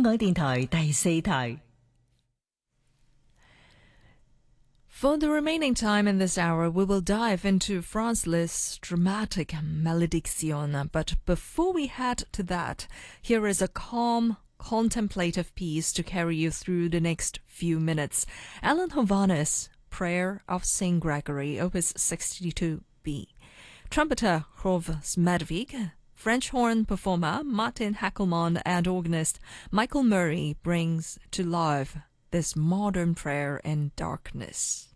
港電台第四台。 For the remaining time in this hour, we will dive into Franz Liszt's dramatic Malediction. But before we head to that, here is a calm, contemplative piece to carry you through the next few minutes. Alan Hovhaness, Prayer of St. Gregory, Opus 62b. Trumpeter Hrov Smedvik, French horn performer Martin Hackelmann, and organist Michael Murray brings to life this modern prayer in darkness.